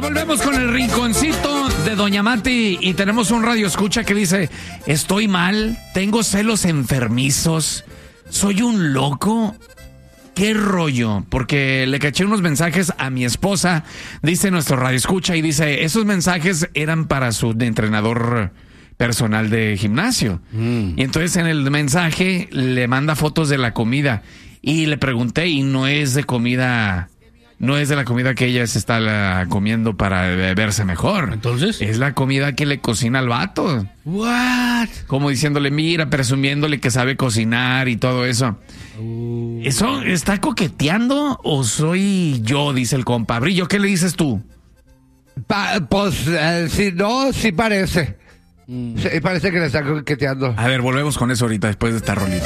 Volvemos con el rinconcito de Doña Mati y tenemos un radio escucha que dice: estoy mal, tengo celos enfermizos, soy un loco. ¿Qué rollo? Porque le caché unos mensajes a mi esposa, dice nuestro radio escucha, y dice, esos mensajes eran para su entrenador personal de gimnasio. Y entonces en el mensaje le manda fotos de la comida y le pregunté, y no es de comida, no es de la comida que ella se está comiendo para verse mejor. ¿Entonces? Es la comida que le cocina al vato. What? Como diciéndole, mira, presumiéndole que sabe cocinar y todo eso. ¿Eso está coqueteando o soy yo? Dice el compa. Brillo, ¿qué le dices tú? Si no, sí parece. Sí, parece que le está coqueteando. A ver, volvemos con eso ahorita después de esta rolita.